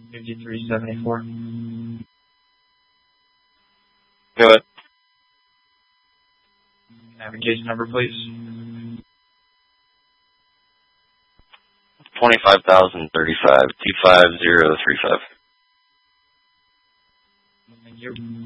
5374. Go ahead. Navigation number, please. 25,035, 25035. Thank you.